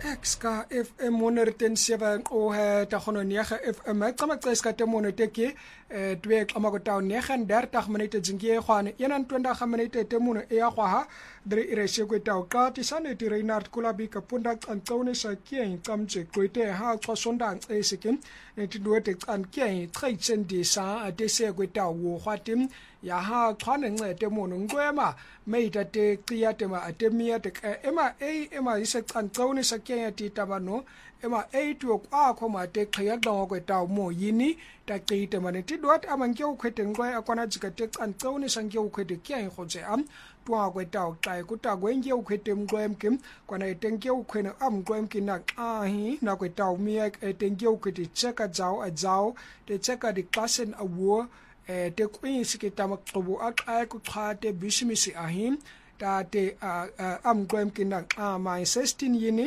Ek ska FM 107 o he ta gono 9 FM ek tsama tseska te moneteke twee xama go ta 39 minute jingie gwane 21 minute te mono e ya gwa ha dre ire she go ta ka ti sane ti Reinhard Kulabi ka punda tsantsaune sa kieng tsamje go te ha tswa sonda e sekin ti duete tsan kieng tsaitsen di sa te se go ta wo gwa tim ya ha tshwane ncede mono ngwema meita te qiya te ma atemia te ema ise tsantsone sa kenya ti tabano ema tu kwa khoma te qhiya dong ko ta mo yini ta qite mane ti dot amangke u khwete ngwa akwana jika te tsantsone sangke u khwete kya go tse am twa ko ta ta ku ta gwenje u khwete ngwem kim kwana etengke u khwena am ngwem kina hi na ko ta mi etengke u khwete cheka jao a jao te cheka di klassen awo te kwinsi ke ta maqobo a ku qhate bishimisi ahim ta te am gwem kina ma 16 yini